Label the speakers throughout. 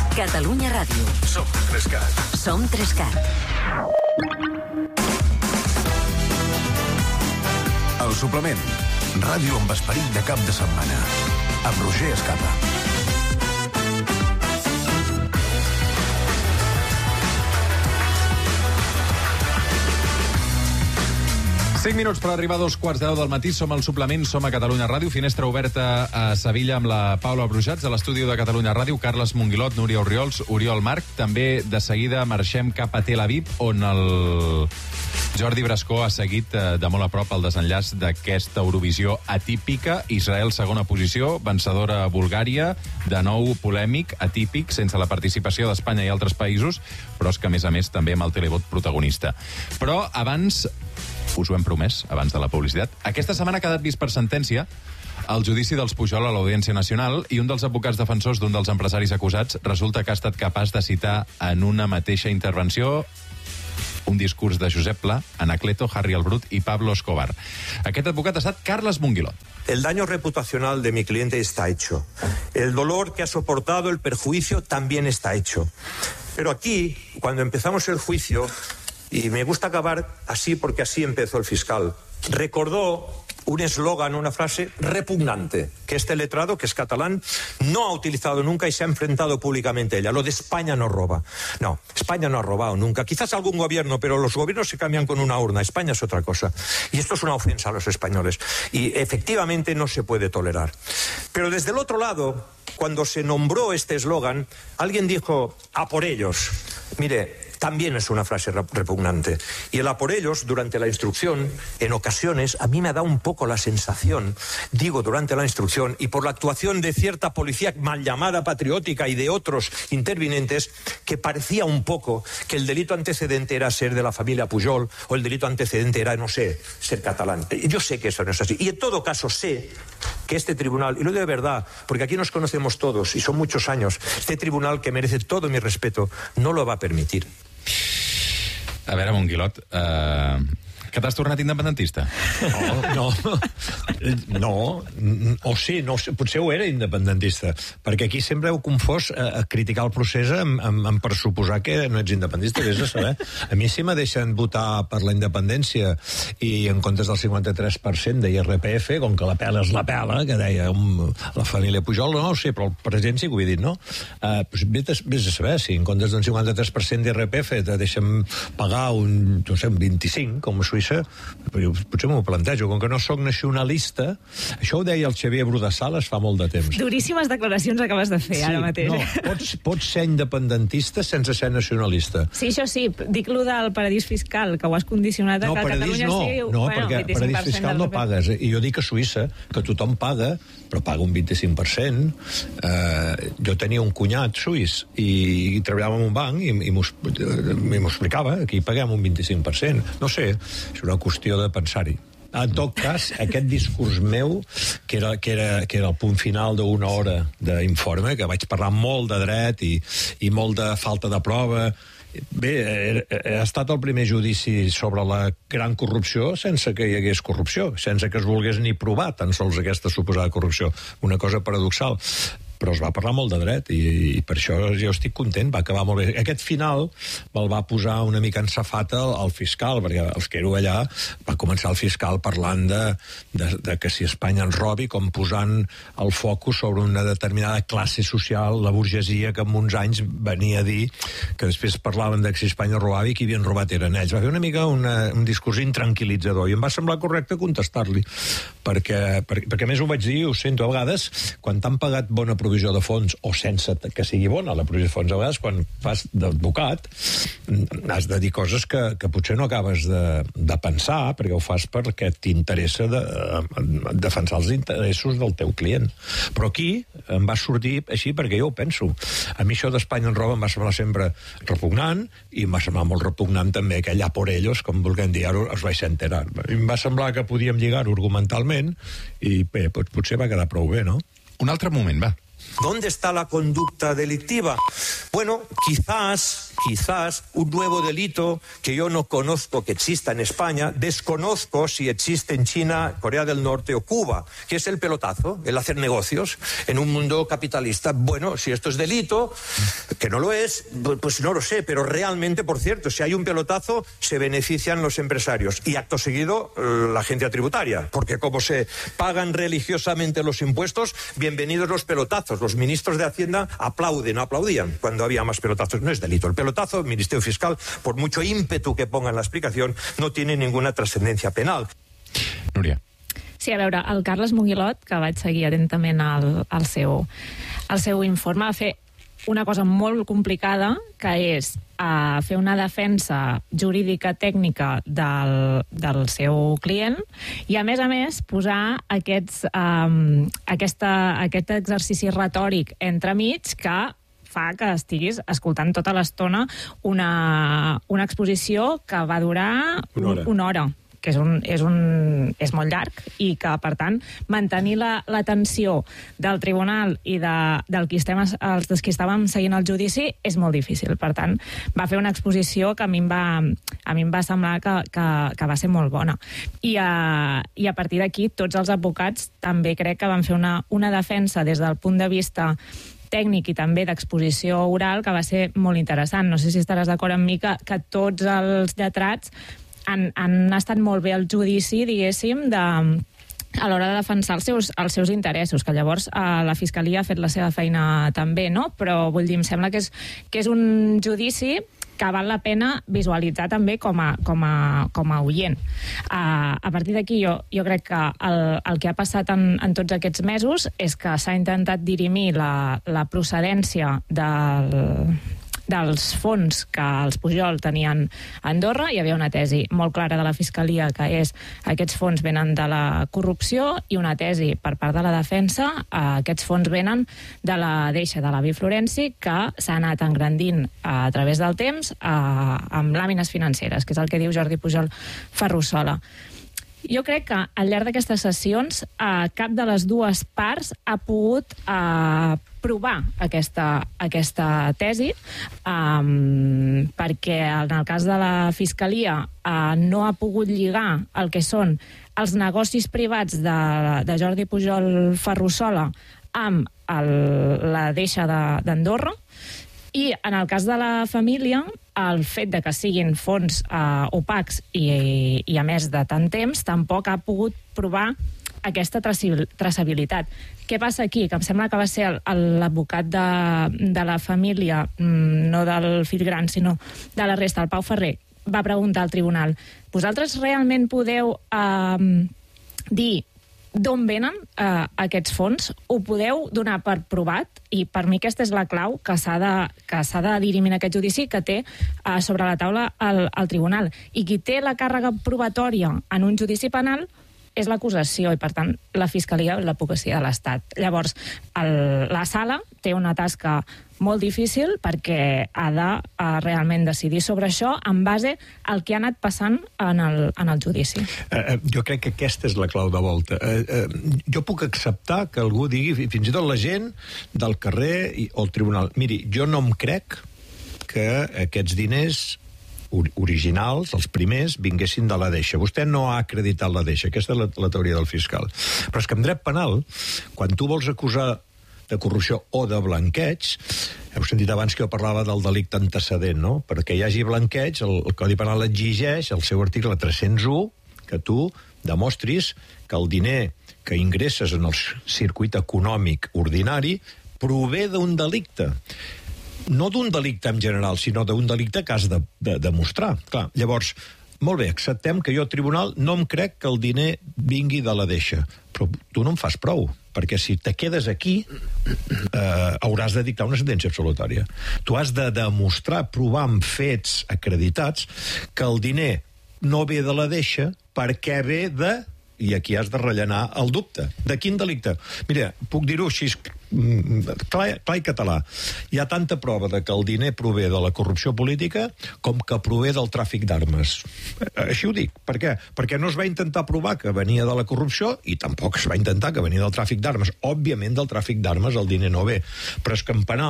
Speaker 1: Catalunya Ràdio.
Speaker 2: Som 3CAT.
Speaker 1: Som 3CAT.
Speaker 2: El suplement. Ràdio amb esperit de cap de setmana. Amb Roger Escapa.
Speaker 3: Cinc minuts per arribar a 2:15 del matí. Som al suplement, som a Catalunya Ràdio. Finestra oberta a Sevilla amb la Paula Brujats, a l'estudi de Catalunya Ràdio, Carles Monguilot, Núria Orriols, Oriol Marc. També de seguida marxem cap a Tel Aviv, on el Jordi Brascó ha seguit de molt a prop el desenllaç d'aquesta Eurovisió atípica. Israel, segona posició, vencedora Bulgària, de nou polèmic, atípic, sense la participació d'Espanya i altres països, però és que, a més, també amb el televot protagonista. Però abans, us ho hem promès, abans de la publicitat, aquesta setmana ha quedat vist per sentència el judici dels Pujol a l'Audiència Nacional i un dels advocats defensors d'un dels empresaris acusats resulta que ha estat capaç de citar en una mateixa intervenció un discurs de Josep Pla, Anacleto, Harry el Brut i Pablo Escobar. Aquest advocat ha estat Carles Monguilot.
Speaker 4: El daño reputacional de mi cliente está hecho. El dolor que ha soportado, el perjuicio, también está hecho. Pero aquí, cuando empezamos el juicio, y me gusta acabar así porque así empezó el fiscal, recordó un eslogan, una frase repugnante, que este letrado, que es catalán, no ha utilizado nunca y se ha enfrentado públicamente a ella. Lo de España no roba. No, España no ha robado nunca. Quizás algún gobierno, pero los gobiernos se cambian con una urna. España es otra cosa. Y esto es una ofensa a los españoles. Y efectivamente no se puede tolerar. Pero desde el otro lado, cuando se nombró este eslogan, alguien dijo, a por ellos. Mire, también es una frase repugnante. Y el a por ellos, durante la instrucción, en ocasiones, a mí me ha dado un poco la sensación, digo durante la instrucción, y por la actuación de cierta policía mal llamada patriótica y de otros intervinientes, que parecía un poco que el delito antecedente era ser de la familia Pujol, o el delito antecedente era, no sé, ser catalán. Yo sé que eso no es así. Y en todo caso sé que este tribunal, y lo digo de verdad, porque aquí nos conocemos todos, y son muchos años, este tribunal que merece todo mi respeto, no lo va a permitir.
Speaker 3: A veure, Monguilot, que t'has tornat independentista?
Speaker 5: No, o sí, no, potser ho era independentista, perquè aquí sempre heu confós criticar el procés amb pressuposar que no ets independentista, vés a saber. A mi si me deixen votar per la independència i en comptes del 53% d'IRPF, com que la pela és la pela, que deia la família Pujol, no ho sé, però el president sí que ho he dit, no? Vés a saber, si en comptes d'un 53% d'IRPF te deixen pagar un 25, com a Suïssa, potser m'ho plantejo, com que no sóc nacionalista. Això ho deia el Xavier Brudassales fa molt de temps.
Speaker 6: Duríssimes declaracions acabes de fer ara mateix.
Speaker 5: No, pots ser independentista sense ser nacionalista.
Speaker 6: Sí, això sí, dic lo del paradís fiscal, que ho has condicionat a que Catalunya sigui...
Speaker 5: No, perquè paradís fiscal no pagues. I jo dic a Suïssa, que tothom paga, però paga un 25%. Jo tenia un cunyat suís i treballava en un banc i m'ho explicava, aquí paguem un 25%. No sé, és una qüestió de pensar-hi. En tot cas, aquest discurs meu, que era el punt final d'una hora d'informe, que vaig parlar molt de dret i molt de falta de prova. Bé, ha estat el primer judici sobre la gran corrupció sense que hi hagués corrupció, sense que es volgués ni provar tan sols aquesta suposada corrupció. Una cosa paradoxal. Però es va parlar molt de dret i per això jo estic content, va acabar molt bé. Aquest final me'l va posar una mica en safata el fiscal, perquè els que ero allà va començar el fiscal parlant de que si Espanya ens robi, com posant el focus sobre una determinada classe social, la burgesia, que en uns anys venia a dir que després parlaven de que si Espanya robava i qui havien robat eren ells. Va fer una mica un discurs intranquil·litzador i em va semblar correcte contestar-li, perquè a més ho vaig dir, ho sento, a vegades, quan t'han pagat bona provisió de fons, o sense que sigui bona la provisió de fons, a vegades quan fas d'advocat has de dir coses que potser no acabes de pensar, perquè ho fas perquè t'interessa defensar els interessos del teu client. Però aquí em va sortir així perquè jo ho penso. A mi això d'Espanya en roba em va semblar sempre repugnant i em va semblar molt repugnant també aquell a por ellos, com vulguem dir, ara us vaig enterar. Em va semblar que podíem lligar-ho argumentalment i bé, potser va quedar prou bé, no?
Speaker 3: Un altre moment, va.
Speaker 4: ¿Dónde está la conducta delictiva? Bueno, quizás quizás un nuevo delito que yo no conozco que exista en España, desconozco si existe en China, Corea del Norte o Cuba, que es el pelotazo, el hacer negocios en un mundo capitalista. Bueno, si esto es delito, que no lo es, pues no lo sé, pero realmente, por cierto, si hay un pelotazo, se benefician los empresarios y acto seguido la agencia tributaria, porque como se pagan religiosamente los impuestos, bienvenidos los pelotazos. Los ministros de Hacienda aplaudían cuando había más pelotazos. No es delito. El pelotazo, el Ministerio Fiscal, por mucho ímpetu que ponga en la explicación, no tiene ninguna trascendencia penal.
Speaker 3: Núria.
Speaker 6: Sí, a veure, el Carles Monguilot, que vaig seguir atentament el seu informe, va fer una cosa molt complicada, que és fer una defensa jurídica tècnica del seu client i, a més, posar aquest exercici retòric entremig que fa que estiguis escoltant tota l'estona una exposició que va durar una hora, que és molt llarg i que, per tant, mantenir l'atenció del tribunal i dels qui estàvem seguint el judici és molt difícil. Per tant, va fer una exposició que a mi em va semblar que va ser molt bona. I a partir d'aquí, tots els advocats també crec que van fer una defensa des del punt de vista tècnic i també d'exposició oral que va ser molt interessant. No sé si estaràs d'acord amb mi que tots els lletrats han estat molt bé al judici, diguéssim, a l'hora de defensar els seus interessos, que llavors la Fiscalia ha fet la seva feina també, no? Però, vull dir, em sembla que és un judici que val la pena visualitzar també com a oient. A partir d'aquí, jo crec que el que ha passat en tots aquests mesos és que s'ha intentat dirimir la procedència dels fons que els Pujol tenien a Andorra. Hi havia una tesi molt clara de la Fiscalia, que és aquests fons venen de la corrupció, i una tesi per part de la defensa, aquests fons venen de la deixa de l'avi Florenci, que s'ha anat engrandint a través del temps amb làmines financeres, que és el que diu Jordi Pujol Ferrusola. Jo crec que al llarg d'aquestes sessions cap de les dues parts ha pogut provar aquesta tesi, perquè en el cas de la Fiscalia no ha pogut lligar el que són els negocis privats de Jordi Pujol Ferrusola amb la deixa d'Andorra, i en el cas de la família, el fet de que siguin fons opacs i a més de tant temps, tampoc ha pogut provar aquesta traçabilitat. Què passa aquí? Que em sembla que va ser l'advocat de la família, no del fill gran, sinó de la resta, el Pau Ferrer, va preguntar al tribunal: vosaltres realment podeu dir d'on venen aquests fons? Ho podeu donar per provat? I per mi aquesta és la clau que s'ha de dirimir en aquest judici, que té sobre la taula el tribunal. I qui té la càrrega probatòria en un judici penal és l'acusació, i per tant la Fiscalia és l'advocacia de l'Estat. Llavors, la sala té una tasca molt difícil perquè ha de realment decidir sobre això en base al que ha anat passant en el judici.
Speaker 5: Jo crec que aquesta és la clau de volta. Jo puc acceptar que algú digui, fins i tot la gent del carrer o el tribunal, miri, jo no em crec que aquests diners originals, els primers, vinguessin de la deixa. Vostè no ha acreditat la deixa. Aquesta és la teoria del fiscal. Però és que en dret penal, quan tu vols acusar de corrupció o de blanqueig, heu sentit abans que jo parlava del delicte antecedent, no? Perquè hi hagi blanqueig, el Codi Penal exigeix, el seu article 301, que tu demostris que el diner que ingresses en el circuit econòmic ordinari prové d'un delicte. No d'un delicte en general, sinó d'un delicte que has de demostrar. Clar, llavors, molt bé, acceptem que jo, tribunal, no em crec que el diner vingui de la deixa, però tu no em fas prou, perquè si te quedes aquí hauràs de dictar una sentència absolutòria. Tu has de demostrar, provar amb fets acreditats que el diner no ve de la deixa perquè ve de... I aquí has de rellenar el dubte. De quin delicte? Mira, puc dir-ho així, clar i català. Hi ha tanta prova de que el diner prové de la corrupció política com que prové del tràfic d'armes. Així ho dic. Per què? Perquè no es va intentar provar que venia de la corrupció i tampoc es va intentar que venia del tràfic d'armes. Òbviament, del tràfic d'armes el diner no ve. Però és que en penal,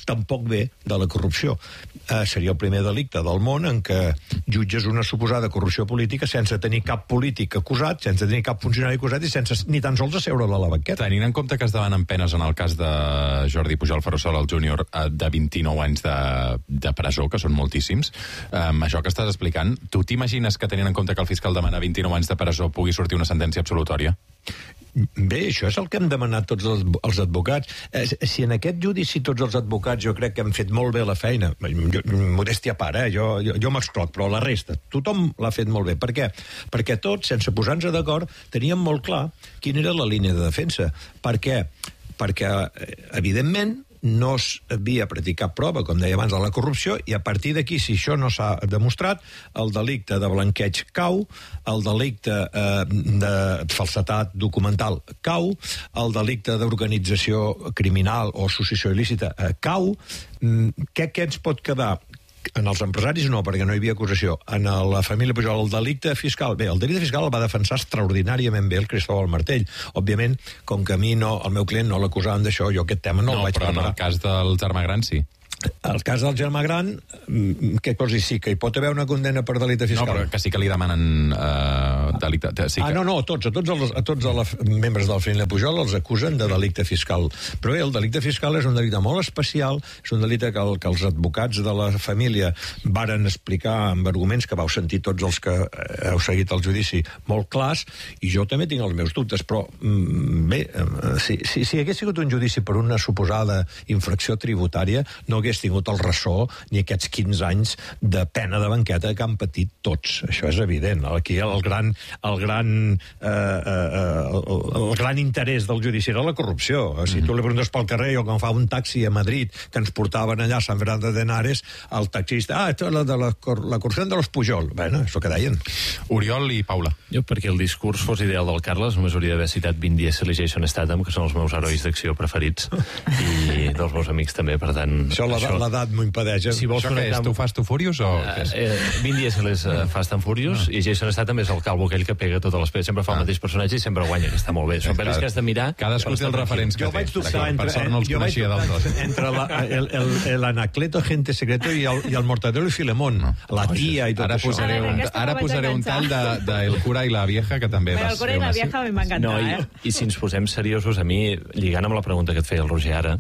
Speaker 5: tampoc ve de la corrupció. Seria el primer delicte del món en què jutges una suposada corrupció política sense tenir cap polític acusat, sense tenir cap funcionari acusat i sense ni tan sols asseure a la banqueta.
Speaker 3: Tenint en compte que es demanen penes en el cas de Jordi Pujol Ferrusola, el júnior, de 29 anys de presó, que són moltíssims, això que estàs explicant, tu t'imagines que tenint en compte que el fiscal demana 29 anys de presó pugui sortir una sentència absolutòria?
Speaker 5: Bé, això és el que hem demanat tots els advocats. Si en aquest judici tots els advocats jo crec que han fet molt bé la feina, modèstia a part, jo m'excloc, però la resta, tothom l'ha fet molt bé. Per què? Perquè tots, sense posar-nos d'acord, teníem molt clar quina era la línia de defensa. Per què? Perquè, evidentment, no s'havia practicat prova, com deia abans, de la corrupció, i a partir d'aquí, si això no s'ha demostrat, el delicte de blanqueig cau, el delicte de falsedat documental cau, el delicte d'organització criminal o associació il·lícita cau. Què ens pot quedar? En els empresaris no, perquè no hi havia acusació. En la família Pujol, el delicte fiscal... Bé, el delicte fiscal el va defensar extraordinàriament bé el Cristóbal Martell. Òbviament, com que a mi no, el meu client no l'acusaven d'això, jo aquest tema no el vaig preparar.
Speaker 3: No, però en el cas del germà gran, sí.
Speaker 5: El cas del germà gran, què cosa sí? Que hi pot haver una condemna per delicte fiscal?
Speaker 3: No, però que sí que li demanen delicte... Sí que...
Speaker 5: No, a tots els membres de la família Pujol els acusen de delicte fiscal. Però bé, el delicte fiscal és un delicte molt especial, és un delicte que els advocats de la família varen explicar amb arguments que vau sentir tots els que heu seguit el judici molt clars, i jo també tinc els meus dubtes, però bé, si hagués sigut un judici per una suposada infracció tributària, no hagués tingut el ressò ni aquests 15 anys de pena de banqueta que han patit tots. Això és evident. Aquí el gran interès del judici era la corrupció. Si tu li preguntes pel carrer, o quan fa un taxi a Madrid que ens portaven allà a Sant Fernando de Henares, el taxista, esto es la corrupció de los Pujol. Bueno, és el que deien.
Speaker 3: Oriol i Paula.
Speaker 7: Jo, perquè el discurs fos ideal del Carles, només hauria d'haver citat Vin Diesel i Jason Statham, que són els meus herois d'acció preferits, i dels meus amics també, per tant...
Speaker 5: Això l'edat m'ho impedeix.
Speaker 7: Si vols
Speaker 3: això què és? Tu Fast and Furious o què és?
Speaker 7: Vin Diesel és Fast and Furious i Jason Statham és el calvo aquell que pega totes les peces. Sempre fa el mateix personatge i sempre guanya, que està molt bé. Són pel·lis que has de mirar...
Speaker 3: Cadascú té els referents que té.
Speaker 5: Jo vaig dubtar entre l'Anacleto, Agente Secreto i el Mortadelo i Filemón. La tia i tot això.
Speaker 3: Ara posaré un tall de El cura i la vieja, que també va ser...
Speaker 6: El cura i la vieja m'ha encantat,
Speaker 7: I si ens posem seriosos, a mi, lligant amb la pregunta que et feia el Roger ara,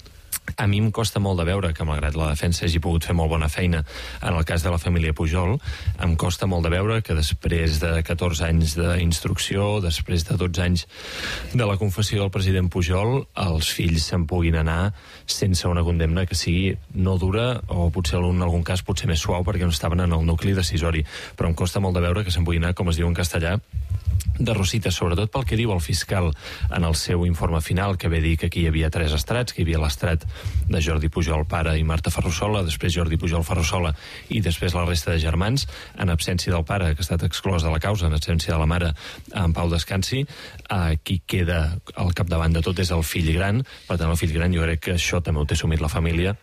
Speaker 7: a mi em costa molt de veure que, malgrat la defensa hagi pogut fer molt bona feina en el cas de la família Pujol, em costa molt de veure que després de 14 anys d'instrucció, després de 12 anys de la confessió del president Pujol, els fills se'n puguin anar sense una condemna que sigui no dura, o potser en algun cas potser més suau, perquè no estaven en el nucli decisori. Però em costa molt de veure que se'n puguin anar, com es diu en castellà, de rosites, sobretot pel que diu el fiscal en el seu informe final, que ve dir que aquí hi havia 3 estrats, que hi havia l'estrat de Jordi Pujol pare i Marta Ferrusola, després Jordi Pujol Ferrusola i després la resta de germans, en absència del pare, que ha estat exclòs de la causa, en absència de la mare, en pau descansi. Qui queda al capdavant de tot és el fill gran. Per tant, el fill gran, jo crec que això també ho té assumit la família,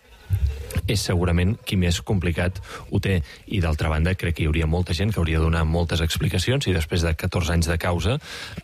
Speaker 7: és segurament qui més complicat ho té. I d'altra banda, crec que hi hauria molta gent que hauria de donar moltes explicacions, i després de 14 anys de causa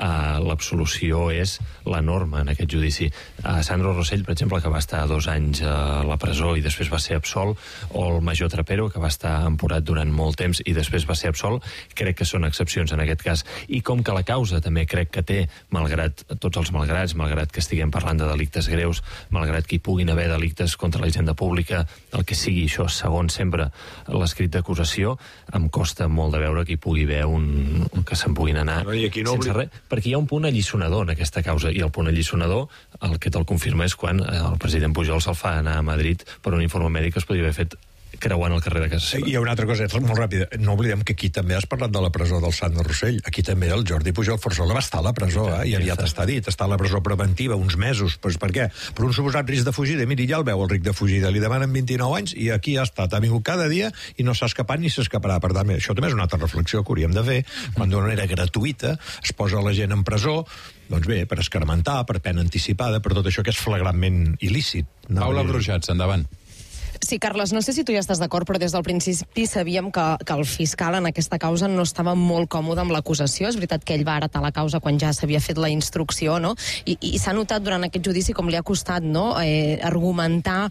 Speaker 7: l'absolució és la norma en aquest judici. Sandro Rosell, per exemple, que va estar 2 anys a la presó i després va ser absolt, o el major Trapero, que va estar emporat durant molt temps i després va ser absolt, crec que són excepcions en aquest cas. I com que la causa també crec que té, malgrat tots els malgrats, malgrat que estiguem parlant de delictes greus, malgrat que hi puguin haver delictes contra la hisenda pública, el que sigui això, segons sempre l'escrit d'acusació, em costa molt de veure que hi pugui haver que se'n puguin anar sense res, perquè hi ha un punt alliçonador en aquesta causa, i el punt alliçonador, el que te'l confirma és quan el president Pujol se'l fa anar a Madrid per un informe mèdic que es podria haver fet creuant el carrer de casa seva.
Speaker 5: Hi ha una altra cosa, molt ràpida. No oblidem que aquí també has parlat de la presó del Sandro Rosell. Aquí també el Jordi Pujol Ferrusola va estar a la presó, i aviat està dit. Està a la presó preventiva uns mesos. Pues per què? Per un suposat risc de fugida. Miri, ja el veu, el risc de fugida. Li demanen 29 anys i aquí ha estat. Ha vingut cada dia i no s'ha escapat ni s'escaparà. Per tant, això també és una altra reflexió que hauríem de fer. Quan d'una manera gratuïta es posa la gent en presó, doncs bé, per escarmentar, per pena anticipada, per tot això que és flagrantment il·lícit.
Speaker 3: Paula Brujats, endavant.
Speaker 8: Sí, Carles, no sé si tu ja estàs d'acord, però des del principi sabíem que el fiscal en aquesta causa no estava molt còmode amb l'acusació. És veritat que ell va heretar la causa quan ja s'havia fet la instrucció, no? I s'ha notat durant aquest judici com li ha costat, no?, argumentar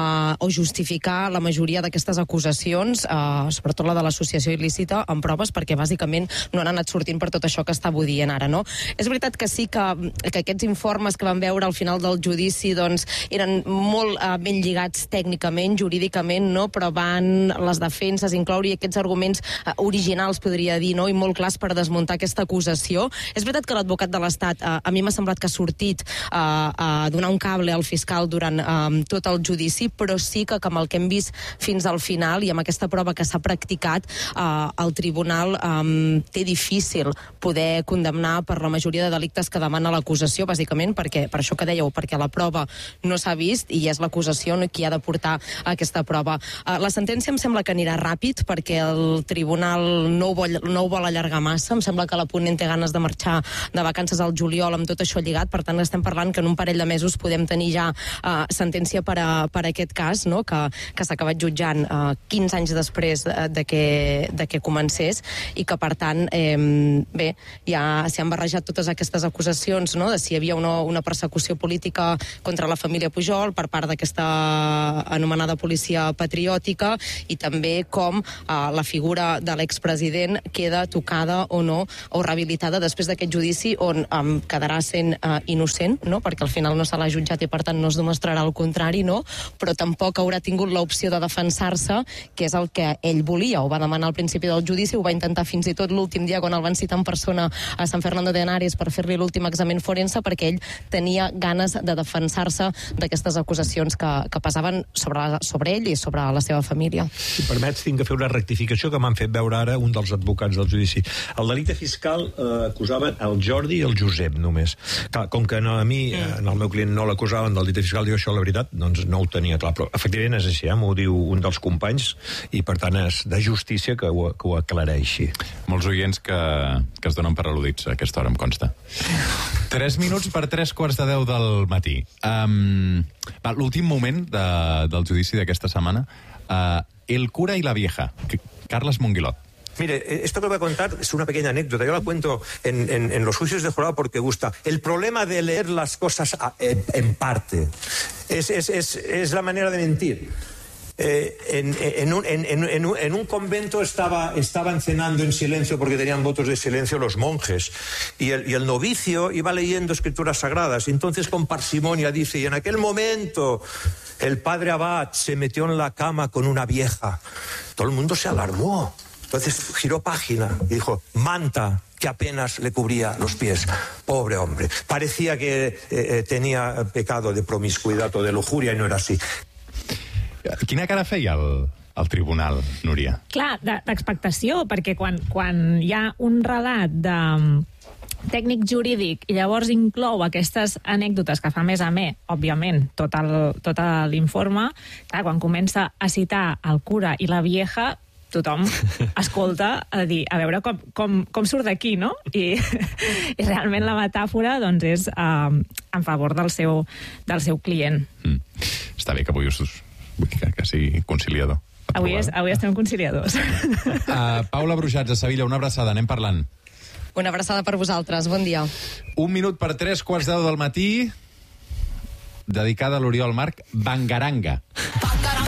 Speaker 8: o justificar la majoria d'aquestes acusacions, sobretot la de l'associació il·lícita, amb proves, perquè bàsicament no han anat sortint per tot això que estava dient ara, no? És veritat que sí que aquests informes que vam veure al final del judici doncs eren molt ben lligats tècnicament, jurídicament, no? Però van les defenses incloure aquests arguments originals, podria dir, no? I molt clars per desmuntar aquesta acusació. És veritat que l'advocat de l'Estat a mi m'ha semblat que ha sortit a donar un cable al fiscal durant tot el judici, però sí que amb el que hem vist fins al final i amb aquesta prova que s'ha practicat, el tribunal té difícil poder condemnar per la majoria de delictes que demana l'acusació, bàsicament perquè, per això que dèieu, perquè la prova no s'ha vist i és l'acusació qui ha de portar aquesta prova. La sentència em sembla que anirà ràpid perquè el tribunal no ho vol allargar massa. Em sembla que la ponent té ganes de marxar de vacances al juliol amb tot això lligat. Per tant, estem parlant que en un parell de mesos podem tenir ja sentència per aquest cas, no?, que s'ha acabat jutjant 15 anys després de que comencés i que, per tant, bé, ja s'hi han barrejat totes aquestes acusacions, no?, de si hi havia una persecució política contra la família Pujol per part d'aquesta anomenada policia patriòtica i també com la figura de l'expresident queda tocada o no, o rehabilitada després d'aquest judici on quedarà sent innocent, no?, perquè al final no se l'ha jutjat i per tant no es demostrarà el contrari, no?, però tampoc haurà tingut l'opció de defensar-se, que és el que ell volia, ho va demanar al principi del judici, ho va intentar fins i tot l'últim dia quan el van citar en persona a San Fernando de Henares per fer-li l'últim examen forense, perquè ell tenia ganes de defensar-se d'aquestes acusacions que pesaven sobre ell i sobre la seva família.
Speaker 5: Si permets, tinc que fer una rectificació que m'han fet veure ara un dels advocats del judici. El delicte fiscal acusaven el Jordi i el Josep només. Clar, com que a mi, en el meu client no l'acusaven del delicte fiscal, diu això la veritat, doncs no ho tenia clar. Però efectivament és així, m'ho diu un dels companys i per tant és de justícia que ho aclareixi.
Speaker 3: Molts oients que es donen per al·ludits a aquesta hora, em consta. 3 minuts per 3:15 del matí. L'últim moment del judici d'aquesta setmana, el cura y la vieja, Carles Monguilot.
Speaker 4: Mire, esto que voy a contar es una pequeña anécdota. Yo la cuento en los juicios de jurado porque gusta. El problema de leer las cosas en parte es la manera de mentir. En un convento estaban cenando en silencio porque tenían votos de silencio los monjes y el novicio iba leyendo escrituras sagradas y entonces con parsimonia dice: y en aquel momento el padre abad se metió en la cama con una vieja. Todo el mundo se alarmó. Entonces giró página y dijo: manta, que apenas le cubría los pies. Pobre hombre. Parecía que tenía pecado de promiscuidad o de lujuria y no era así.
Speaker 3: Quina cara feia el tribunal, Núria?
Speaker 6: Clar, d'expectació, perquè quan hi ha un relat de tècnic jurídic i llavors inclou aquestes anècdotes que fa més amè, òbviament, tot l'informe, clar, quan comença a citar el cura i la vieja, tothom escolta a dir, a veure com surt d'aquí, no? I realment la metàfora doncs, és en favor del seu client.
Speaker 3: Està bé que avui que sigui conciliador.
Speaker 6: Avui estem conciliadors.
Speaker 3: Paula Bruixats, a Sevilla, una abraçada, anem parlant.
Speaker 8: Una abraçada per vosaltres, bon dia.
Speaker 3: 1 minut per 3:15 del matí, dedicada a l'Oriol Marc, Bangaranga.